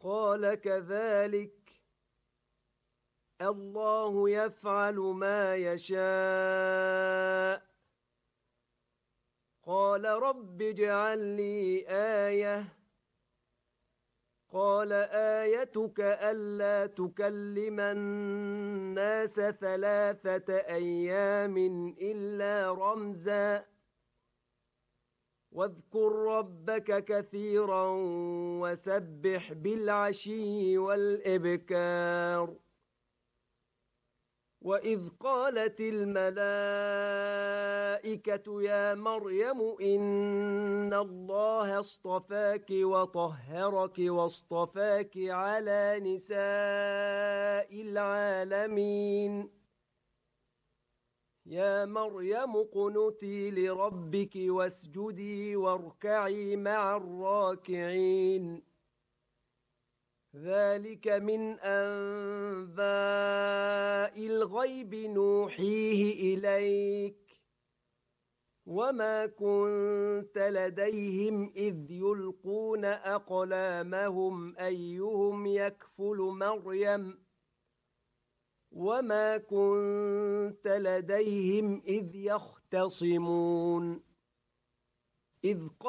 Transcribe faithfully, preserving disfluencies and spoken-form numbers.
قال كذلك الله يفعل ما يشاء قال رب اجعل لي آية قال آيتك ألا تكلم الناس ثلاثة أيام إلا رمزا واذكر ربك كثيرا وسبح بالعشي والإبكار وإذ قالت الملائكة يا مريم إن الله اصطفاك وطهرك واصطفاك على نساء العالمين يا مريم اقنتي لربك واسجدي واركعي مع الراكعين ذلك من أنباء الغيب نوحيه إليك وما كنت لديهم إذ يلقون أقلامهم أيهم يكفل مريم وما كنت لديهم إذ يختصمون إذ